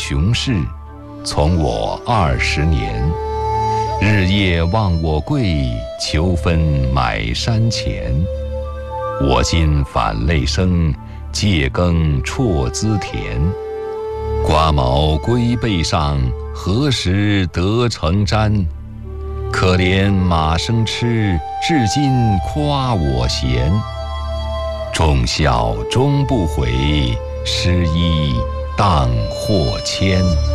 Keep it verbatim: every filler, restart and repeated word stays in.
穷事，从我二十年。日夜望我贵，秋分买山前。我今反泪生，借耕辍资田。瓜毛归背上，何时得成毡？可怜马生痴，至今夸我贤。忠孝终不悔，失医当获迁。